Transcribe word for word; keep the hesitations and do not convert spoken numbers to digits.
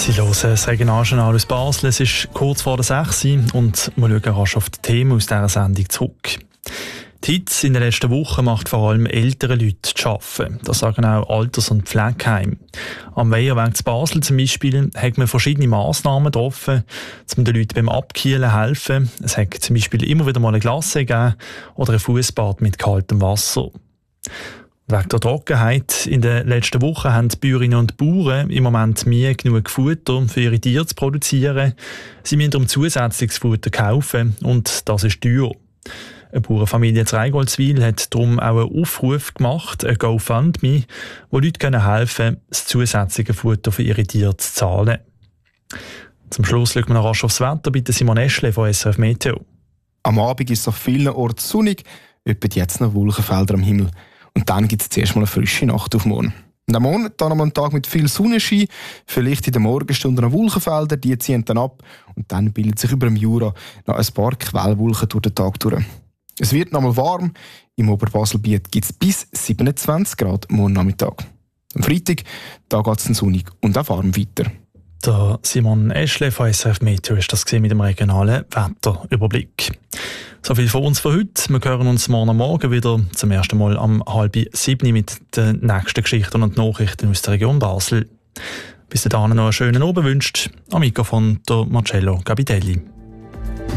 Sie hören das Regionaljournal aus Basel. Es ist kurz vor der sechs und wir schauen rasch auf die Themen aus dieser Sendung zurück. Die Hitze in den letzten Wochen macht vor allem ältere Leute zu arbeiten. Das sagen auch Alters- und Pflegeheime. Am Weiherweg zu Basel zum Beispiel hat man verschiedene Massnahmen getroffen, um den Leuten beim Abkühlen helfen. Es hat zum Beispiel immer wieder mal eine Glasse gegeben oder ein Fußbad mit kaltem Wasser. Wegen der Trockenheit in den letzten Wochen haben die Bäuerinnen und Bauern im Moment nie genug Futter für ihre Tiere zu produzieren. Sie müssen darum zusätzliches Futter kaufen und das ist teuer. Eine Bauernfamilie in Reigoldswil hat darum auch einen Aufruf gemacht, ein GoFundMe, wo Leute helfen können, das zusätzliche Futter für ihre Tiere zu zahlen. Zum Schluss schauen wir noch rasch aufs Wetter. Bitte Simon Eschle von S R F Meteo. Am Abend ist es auf vielen Orten sonnig, etwa jetzt noch Wolkenfelder am Himmel. Und dann gibt es zuerst mal eine frische Nacht auf morgen. Und am Morgen dann am Tag mit viel Sonnenschein, vielleicht in den Morgenstunden noch Wolkenfelder, die ziehen dann ab und dann bildet sich über dem Jura noch ein paar Quellwolken durch den Tag durch. Es wird noch mal warm, im Oberbaselbiet gibt es bis siebenundzwanzig Grad morgen Nachmittag. Am Freitag da geht es dann sonnig und auch warm weiter. Der Simon Eschle von S R F Meteo ist das mit dem regionalen Wetterüberblick. So viel von uns für heute. Wir hören uns morgen Morgen wieder zum ersten Mal am halb sieben mit den nächsten Geschichten und Nachrichten aus der Region Basel. Bis dahin noch einen schönen Abend wünscht. Am Mikrofon der Marcello Gabitelli.